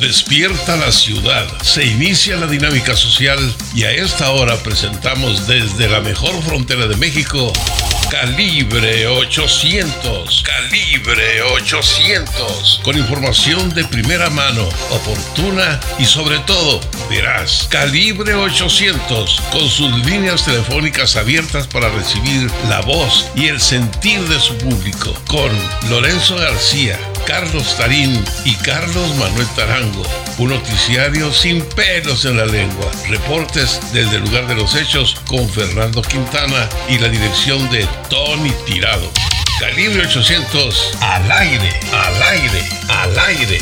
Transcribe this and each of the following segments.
Despierta la ciudad, se inicia la dinámica social y a esta hora presentamos desde la mejor frontera de México, Calibre 800. Calibre 800. Con información de primera mano, oportuna y sobre todo veraz. Calibre 800. Con sus líneas telefónicas abiertas para recibir la voz y el sentir de su público. Con Lorenzo García, Carlos Tarín y Carlos Manuel Tarango. Un noticiario sin pelos en la lengua. Reportes desde el lugar de los hechos con Fernando Quintana y la dirección de Tony Tirado. Calibre 800 al aire, al aire, al aire.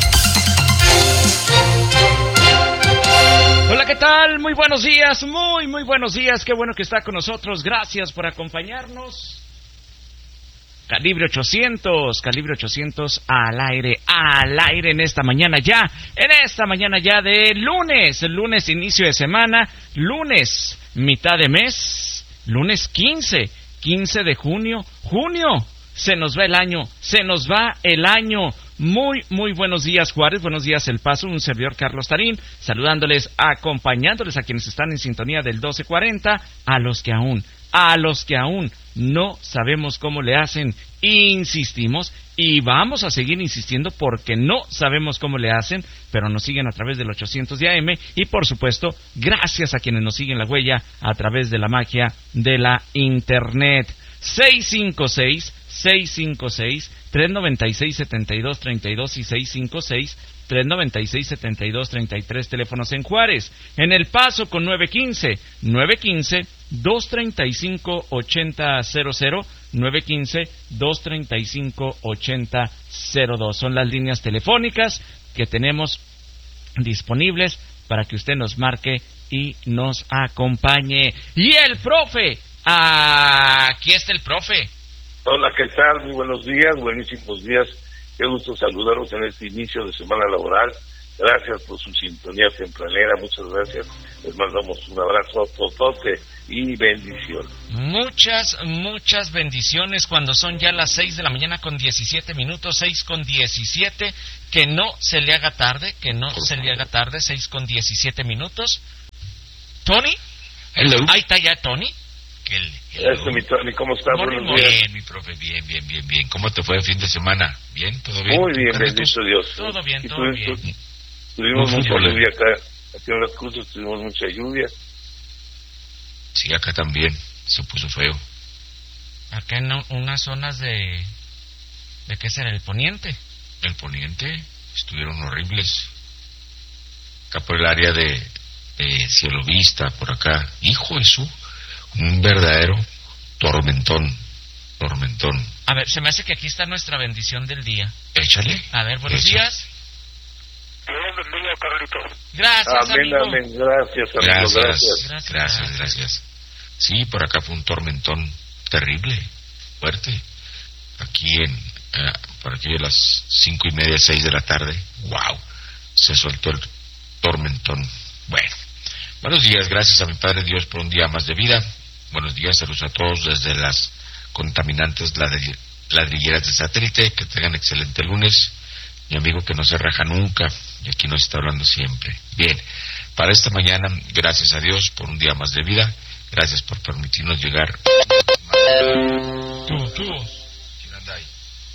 Hola, ¿qué tal? Muy buenos días, muy buenos días. Qué bueno que está con nosotros. Gracias por acompañarnos. Calibre 800 al aire en esta mañana ya de lunes inicio de semana, lunes mitad de mes, lunes 15 de junio, se nos va el año, muy buenos días Juárez, buenos días El Paso, un servidor Carlos Tarín, saludándoles, acompañándoles a quienes están en sintonía del 1240, a los que aún no sabemos cómo le hacen, insistimos y vamos a seguir insistiendo porque no sabemos cómo le hacen, pero nos siguen a través del 800 de AM y por supuesto gracias a quienes nos siguen la huella a través de la magia de la internet. 656-396-7232 y 656-396-7233 teléfonos en Juárez. En El Paso con 915-235-8000, 915-235-8002. Son las líneas telefónicas que tenemos disponibles para que usted nos marque y nos acompañe. Y el profe, aquí está el profe. Hola, ¿qué tal? Muy buenos días, buenísimos días. Qué gusto saludarlos en este inicio de semana laboral. Gracias por su sintonía tempranera, muchas gracias. Les mandamos un abrazo totote y bendición. Muchas bendiciones cuando son ya las 6 de la mañana con 17 minutos, 6 con 17, que no se le haga tarde, 6 con 17 minutos. ¿Tony? Hello. Ahí está ya Tony. Mi Tony, ¿cómo está? Buenos días. Bien, mi profe, bien. ¿Cómo te fue el fin de semana? ¿Bien? ¿Todo bien? Muy bien, bendito Dios. Todo bien. Tuvimos mucha lluvia acá en Las Cruces, tuvimos mucha lluvia. Sí, acá también, se puso feo. Acá en unas zonas de ¿qué será? ¿El poniente? El poniente, estuvieron horribles. Acá por el área de Cielo Vista, por acá, hijo de su... un verdadero tormentón. A ver, se me hace que aquí está nuestra bendición del día. Échale. A ver, buenos días. Dios bendiga, Carlitos. Gracias, amén, amigo. amén. Gracias, amigo, Gracias. Sí, por acá fue un tormentón terrible, fuerte. Aquí por aquí a las 5:30, 6 de la tarde. ¡Wow! Se soltó el tormentón. Bueno. Buenos días, gracias a mi Padre Dios por un día más de vida. Buenos días, saludos a todos desde las contaminantes ladrilleras de satélite. Que tengan excelente lunes. Mi amigo que no se raja nunca y aquí nos está hablando siempre. Bien, para esta mañana, gracias a Dios por un día más de vida. Gracias por permitirnos llegar. Tú. ¿Quién anda ahí?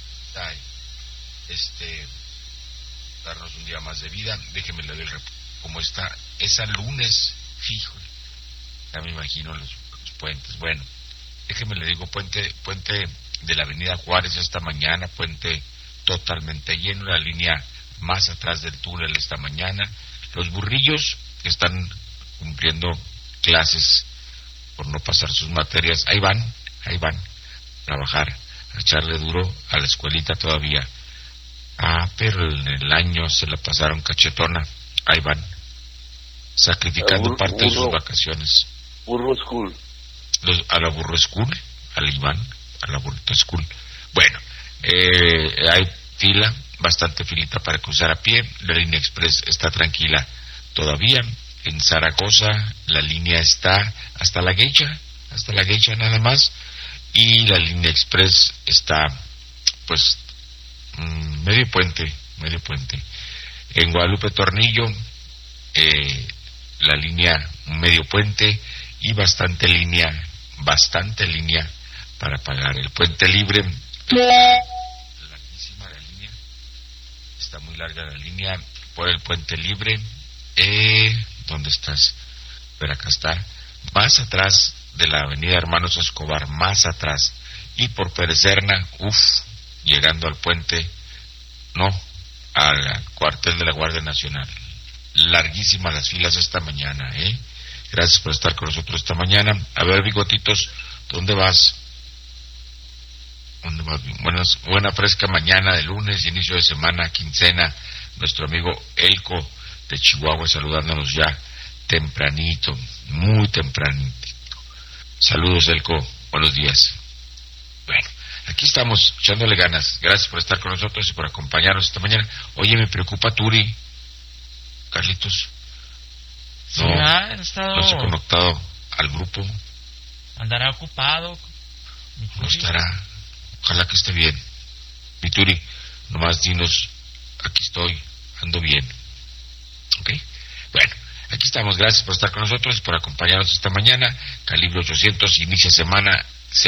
Darnos un día más de vida. Déjeme le doy el cómo está esa lunes, fíjole, ya me imagino los puentes. Bueno, déjeme le digo, puente de la avenida Juárez esta mañana, puente totalmente lleno, la línea más atrás del túnel esta mañana. Los burrillos que están cumpliendo clases por no pasar sus materias, ahí van a trabajar, a echarle duro a la escuelita todavía. Pero en el año se la pasaron cachetona, ahí van, sacrificando parte de sus vacaciones. Burro School. A la Burro School, al Iván, a la Burrito School. Bueno, hay fila, bastante filita para cruzar a pie. La línea express está tranquila todavía. En Zaragoza la línea está hasta la Geisha nada más. Y la línea express está, pues, medio puente. En Guadalupe Tornillo, la línea medio puente y bastante línea para pagar. El puente libre, larguísima la línea, está muy larga la línea por el puente libre. ¿Dónde estás? Pero acá está, más atrás de la avenida Hermanos Escobar, más atrás, y por Pérez Serna, llegando al puente, al cuartel de la Guardia Nacional. Larguísimas las filas esta mañana, Gracias por estar con nosotros esta mañana. A ver, Bigotitos, ¿dónde vas? Buena fresca mañana de lunes, inicio de semana, quincena. Nuestro amigo Elco de Chihuahua saludándonos ya tempranito, muy tempranito. Saludos, Elco, buenos días. Bueno, aquí estamos echándole ganas. Gracias por estar con nosotros y por acompañarnos esta mañana. Oye, me preocupa Turi, Carlitos. No se ha conectado al grupo. Andará ocupado. No estará. Ojalá que esté bien. Mi Turi, nomás dinos, aquí estoy, ando bien. ¿Ok? Bueno, aquí estamos. Gracias por estar con nosotros y por acompañarnos esta mañana. Calibre 800 inicia semana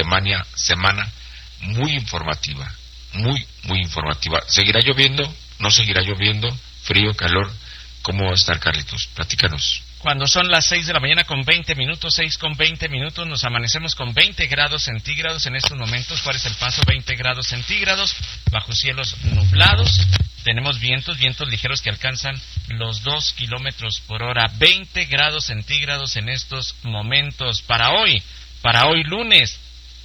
muy informativa. Muy informativa. ¿Seguirá lloviendo? ¿No seguirá lloviendo? ¿Frío, calor? ¿Cómo va a estar, Carlitos? Platícanos. Cuando son las 6 de la mañana con 20 minutos, 6 con 20 minutos, nos amanecemos con 20 grados centígrados en estos momentos. Juárez El Paso, 20 grados centígrados, bajo cielos nublados. Tenemos vientos ligeros que alcanzan los 2 kilómetros por hora. 20 grados centígrados en estos momentos. Para hoy lunes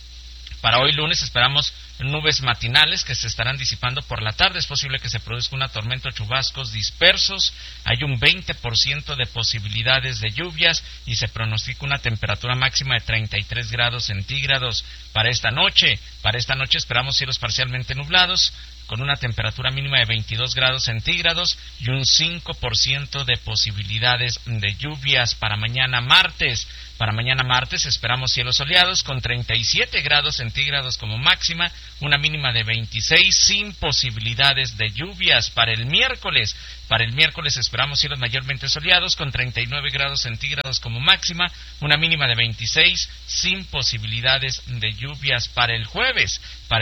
esperamos nubes matinales que se estarán disipando por la tarde. Es posible que se produzca una tormenta o chubascos dispersos. Hay un 20% de posibilidades de lluvias y se pronostica una temperatura máxima de 33 grados centígrados para esta noche. Para esta noche esperamos cielos parcialmente nublados con una temperatura mínima de 22 grados centígrados y un 5% de posibilidades de lluvias para mañana martes. Para mañana martes esperamos cielos soleados con 37 grados centígrados como máxima, una mínima de 26 sin posibilidades de lluvias. Para el miércoles esperamos cielos mayormente soleados con 39 grados centígrados como máxima, una mínima de 26 sin posibilidades de lluvias. Para el jueves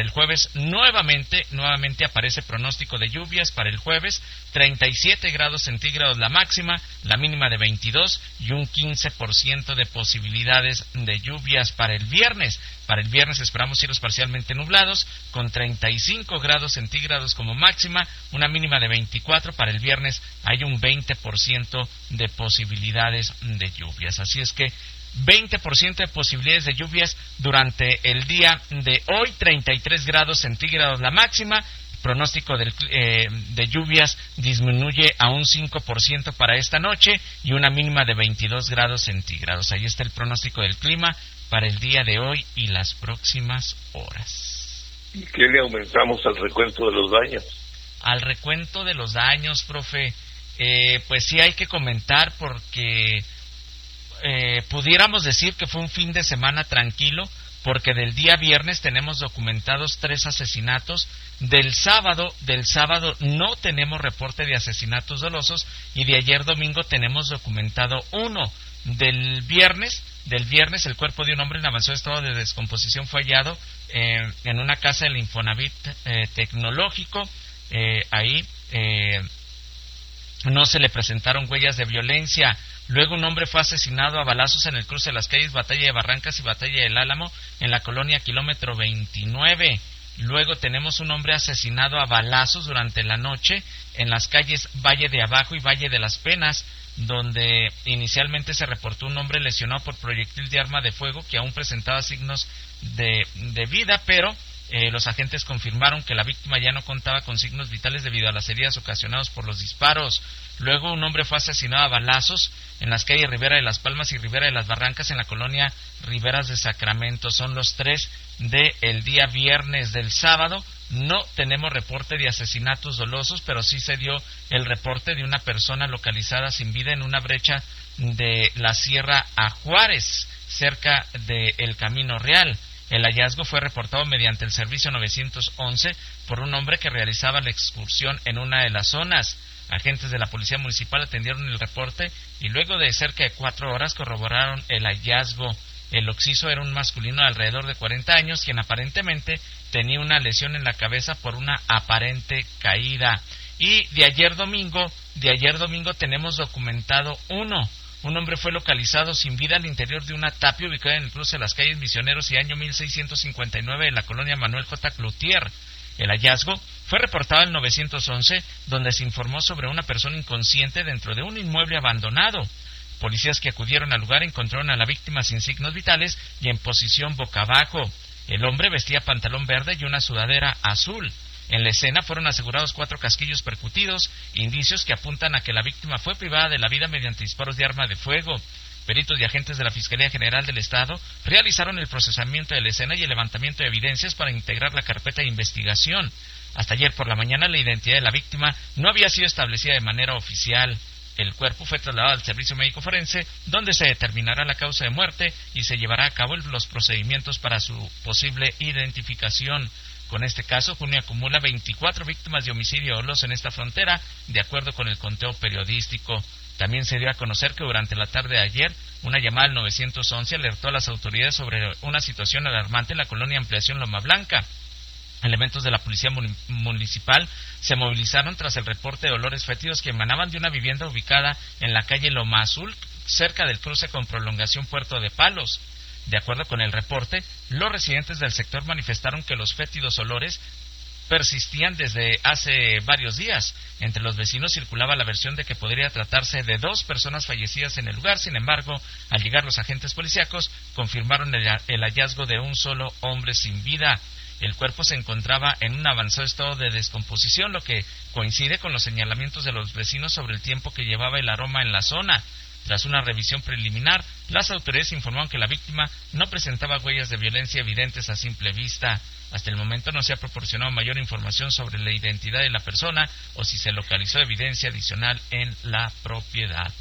nuevamente aparece pronóstico de lluvias. Para el jueves 37 grados centígrados la máxima, la mínima de 22 y un 15% de posibilidades de lluvias. Para el viernes esperamos cielos parcialmente nublados con 35 grados centígrados como máxima, una mínima de 24. Para el viernes hay un 20% de posibilidades de lluvias. Así es que 20% de posibilidades de lluvias durante el día de hoy, 33 grados centígrados la máxima. Pronóstico de lluvias disminuye a un 5% para esta noche y una mínima de 22 grados centígrados. Ahí está el pronóstico del clima para el día de hoy y las próximas horas. ¿Y qué le aumentamos al recuento de los daños? Al recuento de los daños, profe, pues sí hay que comentar porque pudiéramos decir que fue un fin de semana tranquilo, porque del día viernes tenemos documentados 3 asesinatos, del sábado no tenemos reporte de asesinatos dolosos y de ayer domingo tenemos documentado 1. Del viernes el cuerpo de un hombre en avanzado estado de descomposición fue hallado en una casa del Infonavit Tecnológico. Ahí no se le presentaron huellas de violencia. Luego un hombre fue asesinado a balazos en el cruce de las calles Batalla de Barrancas y Batalla del Álamo en la colonia Kilómetro 29. Luego tenemos un hombre asesinado a balazos durante la noche en las calles Valle de Abajo y Valle de las Penas, donde inicialmente se reportó un hombre lesionado por proyectil de arma de fuego que aún presentaba signos de vida, pero los agentes confirmaron que la víctima ya no contaba con signos vitales debido a las heridas ocasionadas por los disparos. Luego un hombre fue asesinado a balazos en las calles Rivera de las Palmas y Rivera de las Barrancas en la colonia Riberas de Sacramento. Son los 3 del día viernes. Del sábado no tenemos reporte de asesinatos dolosos, pero sí se dio el reporte de una persona localizada sin vida en una brecha de la Sierra a Juárez, cerca del Camino Real. El hallazgo fue reportado mediante el servicio 911 por un hombre que realizaba la excursión en una de las zonas. Agentes de la Policía Municipal atendieron el reporte y luego de cerca de 4 horas corroboraron el hallazgo. El occiso era un masculino de alrededor de 40 años, quien aparentemente tenía una lesión en la cabeza por una aparente caída. Y de ayer domingo tenemos documentado un hombre fue localizado sin vida al interior de una tapia ubicada en el cruce de las calles Misioneros y año 1659 en la colonia Manuel J. Cloutier. El hallazgo fue reportado al 911, donde se informó sobre una persona inconsciente dentro de un inmueble abandonado. Policías que acudieron al lugar encontraron a la víctima sin signos vitales y en posición boca abajo. El hombre vestía pantalón verde y una sudadera azul. En la escena fueron asegurados 4 casquillos percutidos, indicios que apuntan a que la víctima fue privada de la vida mediante disparos de arma de fuego. Peritos y agentes de la Fiscalía General del Estado realizaron el procesamiento de la escena y el levantamiento de evidencias para integrar la carpeta de investigación. Hasta ayer por la mañana la identidad de la víctima no había sido establecida de manera oficial. El cuerpo fue trasladado al Servicio Médico Forense, donde se determinará la causa de muerte y se llevará a cabo los procedimientos para su posible identificación. Con este caso, Junio acumula 24 víctimas de homicidio doloso en esta frontera, de acuerdo con el conteo periodístico. También se dio a conocer que durante la tarde de ayer, una llamada al 911 alertó a las autoridades sobre una situación alarmante en la colonia Ampliación Loma Blanca. Elementos de la Policía Municipal se movilizaron tras el reporte de olores fétidos que emanaban de una vivienda ubicada en la calle Loma Azul, cerca del cruce con prolongación Puerto de Palos. De acuerdo con el reporte, los residentes del sector manifestaron que los fétidos olores persistían desde hace varios días. Entre los vecinos circulaba la versión de que podría tratarse de 2 personas fallecidas en el lugar. Sin embargo, al llegar los agentes policíacos, confirmaron el hallazgo de un solo hombre sin vida. El cuerpo se encontraba en un avanzado estado de descomposición, lo que coincide con los señalamientos de los vecinos sobre el tiempo que llevaba el aroma en la zona. Tras una revisión preliminar, las autoridades informaron que la víctima no presentaba huellas de violencia evidentes a simple vista. Hasta el momento no se ha proporcionado mayor información sobre la identidad de la persona o si se localizó evidencia adicional en la propiedad.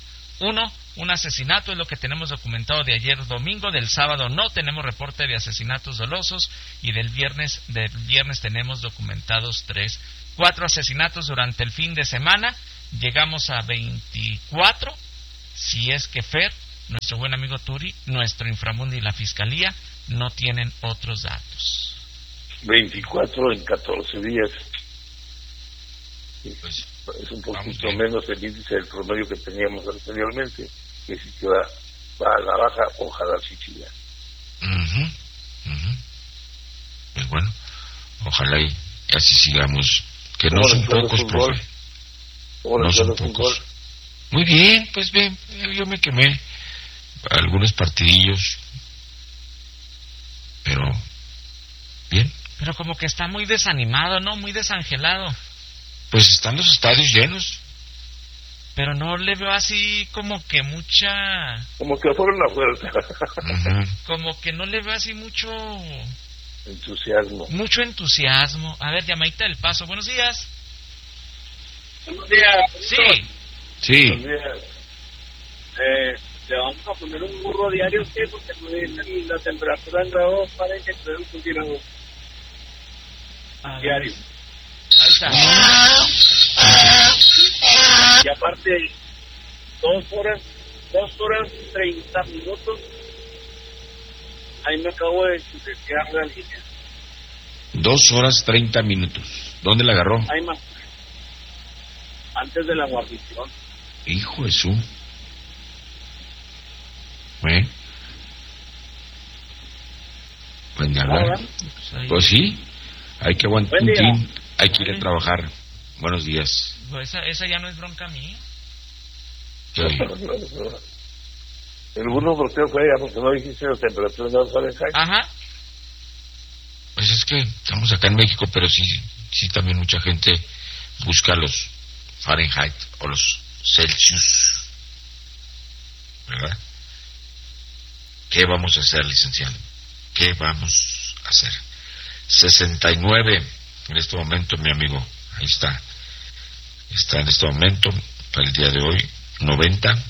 Un asesinato es lo que tenemos documentado de ayer domingo. Del sábado no tenemos reporte de asesinatos dolosos y del viernes tenemos documentados 3. 4 asesinatos durante el fin de semana. Llegamos a 24. Si es que Fer, nuestro buen amigo Turi, nuestro inframundo y la Fiscalía no tienen otros datos. 24 en 14 días. Pues, es un poquito menos el índice del promedio que teníamos anteriormente, que si que va a la baja, ojalá sí siga. Pues bueno, ojalá y así sigamos, que no son pocos, profe. No son pocos. Muy bien, pues bien, yo me quemé algunos partidillos, pero bien. Pero como que está muy desanimado, ¿no? Muy desangelado. Pues están los estadios llenos. Pero no le veo así como que mucha... Como que fueron a fuerza. Como que no le veo así mucho... Entusiasmo. Mucho entusiasmo. A ver, llamadita del Paso. Buenos días. Buenos días. Sí. Buenos días. Le vamos a poner un burro diario, ¿sí? Porque la temperatura en grados para que se un centígrado diario. Ahí está. Y aparte, 2 horas 30 minutos. Ahí me acabo de quedar la línea. 2 horas 30 minutos. ¿Dónde la agarró? Ahí más. Antes de la guarnición. Hijo de su. Buen día, pues sí, hay que aguantar un tin, hay que ir a trabajar. Buenos días. Esa ya no es bronca mía. Sí. El burro bloqueo fue ya porque no dijiste la temperatura de Fahrenheit. Ajá. Pues es que estamos acá en México, pero sí también mucha gente busca los Fahrenheit o los Celsius, ¿verdad? ¿Qué vamos a hacer, licenciado? ¿Qué vamos a hacer? 69 en este momento, mi amigo. Ahí está. Está en este momento, para el día de hoy, 90.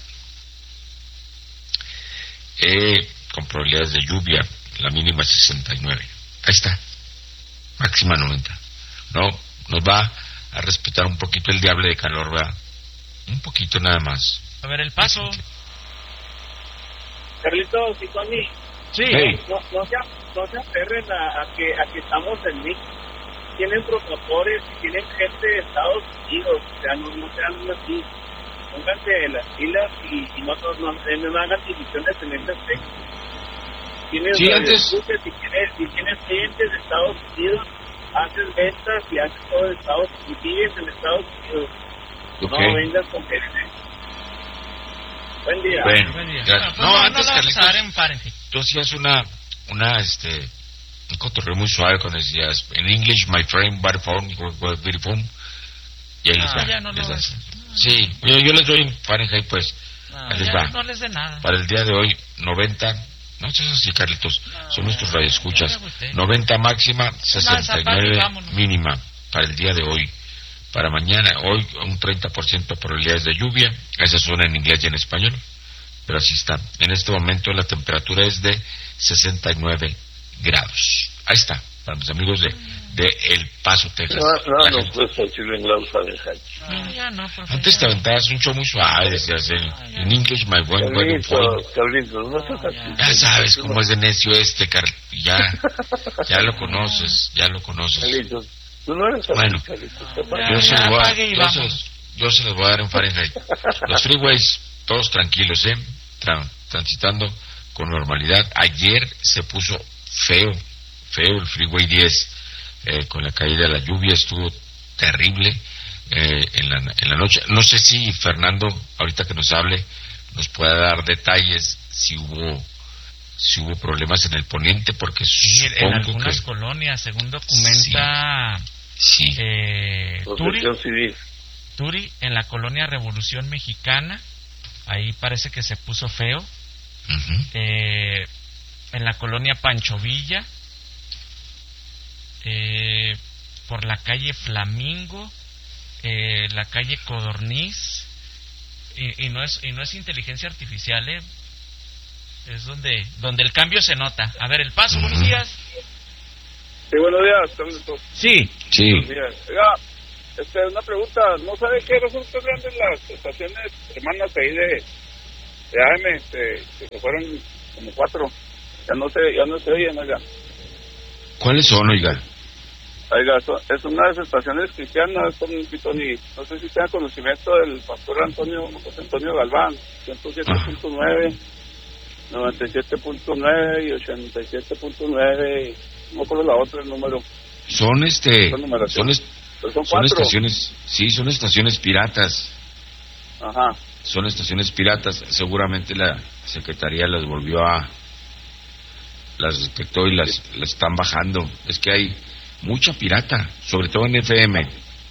Con probabilidades de lluvia, la mínima 69. Ahí está. Máxima 90. No, nos va a respetar un poquito el diablo de calor, ¿verdad? Un poquito nada más. A ver, El Paso. Carlitos y Tony, Sí. Hey. no se aferren a que estamos en mí. Tienen promotores, tienen gente de Estados Unidos, o sea, no sean así. Pónganse en las pilas y no hagan divisiones en este aspecto. Sí, antes... Si tienes clientes de Estados Unidos, haces ventas y haces todo en Estados Unidos, y vives en Estados Unidos. Okay. No vengas con gente. Buen día. Bueno, Buen día. gracias. No, Antes, la vamos a dar en Carlitos, Fahrenheit. tú hacías un cotorreo muy suave cuando decías, en English, my friend, very phone, y ahí les va. Ya no les lo das. ves. Sí, yo les doy en Fahrenheit, pues, ahí les Ya va. no les dé nada. Para el día de hoy, 90, no sé si Carlitos, son nuestros radioescuchas, ya me gusté. 90 máxima, apague y 69 vámonos. mínima, para el día de hoy. Para mañana, hoy, un 30% probabilidades de lluvia, esas son en inglés y en español, pero así está. En este momento la temperatura es de 69 grados. Ahí está, para mis amigos de El Paso, Texas. No puedes decirlo en grados Fahrenheit. Ya no, por favor. Antes te aventabas un show muy suave, decías en English, my one wedding point. Carlitos, no seas así. Ya sabes cómo es de necio ya lo conoces. Carlitos, tú no eres así, Bueno. Carlitos. Yo se los voy apague y vámonos. yo se los voy a dar en Fahrenheit. Los freeways, todos tranquilos, transitando con normalidad. Ayer se puso feo el freeway 10, con la caída de la lluvia, estuvo terrible en la noche. No sé si Fernando, ahorita que nos hable, nos pueda dar detalles si hubo problemas en el poniente, porque Sí, en supongo algunas que colonias, según documenta sí. Protección civil. Turi, en la colonia Revolución Mexicana, ahí parece que se puso feo. Ujú. En la colonia Pancho Villa, por la calle Flamingo, la calle Codorniz, y no es inteligencia artificial, es donde el cambio se nota. A ver, El Paso, buenos días. Sí, buenos días, Carlitos. Sí. Buenos días. Oiga, una pregunta, ¿no sabe qué razón están grandes las estaciones hermanas ahí de AM? Que se fueron como 4. Ya no se oyen, oiga. ¿Cuáles son, oiga? Oiga, es una de las estaciones cristianas, no sé si tenga conocimiento del pastor José Antonio Galván, 107.9, 97.9 y 87.9, no me acuerdo la otra, el número. Son Son son 4. estaciones, sí, son estaciones piratas. Ajá. Son estaciones piratas. Seguramente la Secretaría las detectó y las están bajando. Es que hay mucha pirata, sobre todo en FM.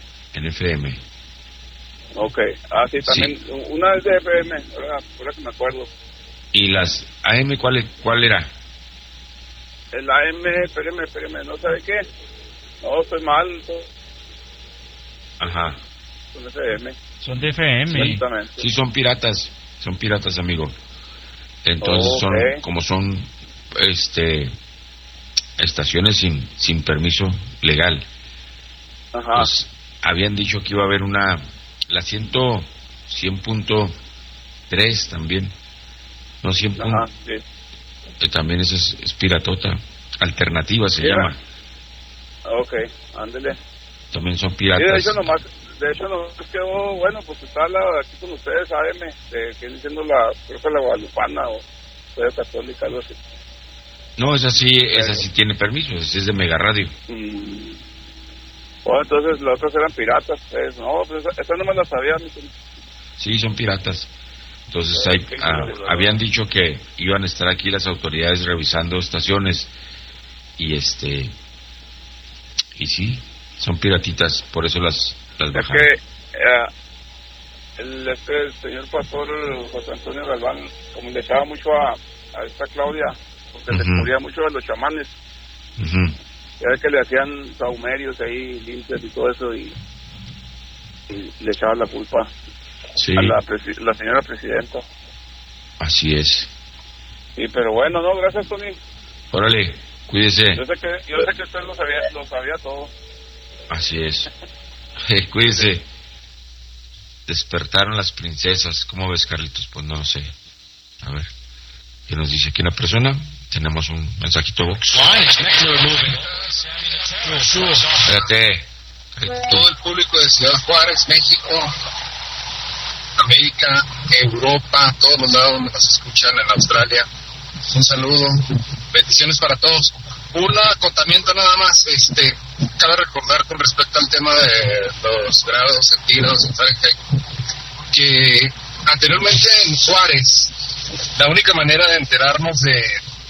Ok. Sí, también. Sí. Una es de FM, ahora que me acuerdo. ¿Y las AM cuál era? El AM, espéreme, ¿no sabe qué? No, estoy mal. Ajá. Son FM. Son de FM. Exactamente. Sí, son piratas, amigo. Entonces son estaciones sin permiso legal. Ajá. Pues habían dicho que iba a haber la 100.3 también. No 100. Ajá, sí. También esa es piratota. Alternativa se llama. Ok, ándele. También son piratas. Sí, de hecho nomás quedó, bueno, pues está aquí con ustedes AM, que viene diciendo creo que la Guadalupana o la Católica, algo así. No, esa sí tiene permiso, esa es de Mega Radio. Bueno, entonces las otras eran piratas, pues, no, pues esa no me la sabía. Sí, son piratas. Entonces habían dicho que iban a estar aquí las autoridades revisando estaciones y sí, son piratitas, por eso las bajaron. Es que el señor pastor José Antonio Galván, como le echaba mucho a esta Claudia, porque se cubría mucho de los chamanes, ya que le hacían saumerios ahí limpios y todo eso, y le echaba la culpa a la señora presidenta. Así es. Sí, pero bueno, no, gracias, Tony. Órale, cuídese. Yo sé que usted lo sabía todo. Así es. Cuídese. despertaron las princesas. ¿Cómo ves, Carlitos? Pues no sé. A ver, ¿qué nos dice aquí una persona? Tenemos un mensajito box. Espérate. Todo el público de Ciudad Juárez, México, América, Europa, todos los lados donde nos escuchan, en Australia. Un saludo, bendiciones para todos. Un acotamiento nada más, cabe recordar con respecto al tema de los grados centígrados en Fahrenheit, que anteriormente en Juárez, la única manera de enterarnos de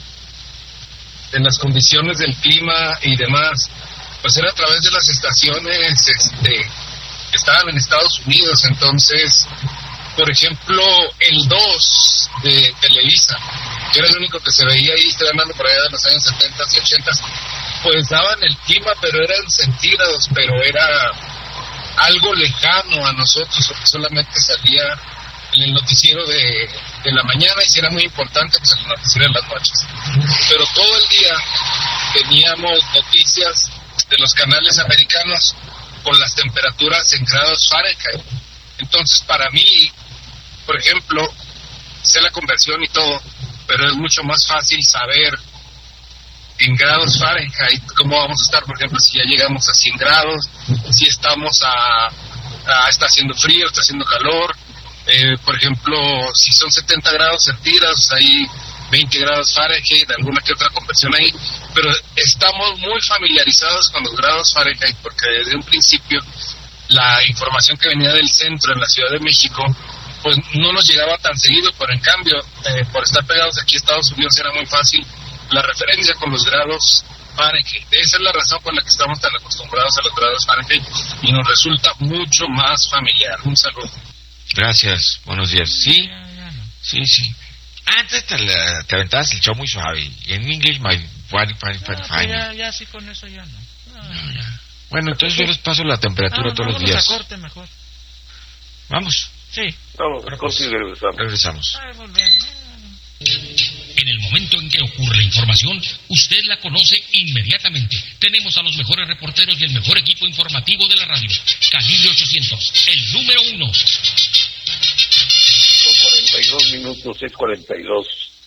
las condiciones del clima y demás, pues era a través de las estaciones que estaban en Estados Unidos. Entonces, por ejemplo, el 2 de Televisa, que era el único que se veía ahí, estoy hablando por allá de los años 70 y 80, pues daban el clima, pero eran centígrados, pero era algo lejano a nosotros, porque solamente salía en el noticiero de la mañana, y si era muy importante, pues el noticiero en las noches. Pero todo el día teníamos noticias de los canales americanos con las temperaturas en grados Fahrenheit. Entonces, para mí, por ejemplo, sé la conversión y todo, pero es mucho más fácil saber en grados Fahrenheit cómo vamos a estar. Por ejemplo, si ya llegamos a 100 grados, si estamos está haciendo frío, está haciendo calor. Por ejemplo, si son 70 grados centígrados, hay 20 grados Fahrenheit, alguna que otra conversión ahí, pero estamos muy familiarizados con los grados Fahrenheit, porque desde un principio la información que venía del centro en la Ciudad de México pues no nos llegaba tan seguido, pero en cambio por estar pegados aquí a Estados Unidos era muy fácil la referencia con los grados Fahrenheit. Esa es la razón por la que estamos tan acostumbrados a los grados Fahrenheit y nos resulta mucho más familiar. Un saludo. Gracias, buenos días. Sí, sí. Antes te aventabas el show muy suave. Y en inglés, fine. Ya sí, con eso ya no. Ya. Bueno, entonces yo les paso la temperatura todos los días. Vamos a corte mejor. ¿Vamos? Sí. Vamos a corte y regresamos. Volvemos. En el momento en que ocurre la información, usted la conoce inmediatamente. Tenemos a los mejores reporteros y el mejor equipo informativo de la radio. Calibre 800, el número 1. Son 42 minutos, 6:42.